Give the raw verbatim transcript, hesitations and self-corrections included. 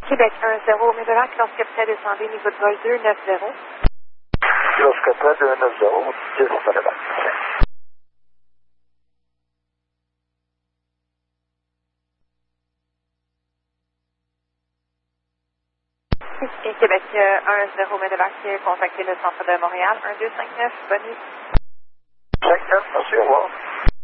Québec un zéro, Médelac, lorsque près descendez, niveau de vol deux neuf zéro. Lorsque près deux neuf zéro, dix Médelac. Et Québec euh, un zéro, Médelac, contactez le centre de Montréal, un deux cinq neuf, bonne nuit. cinq neuf, merci, au revoir.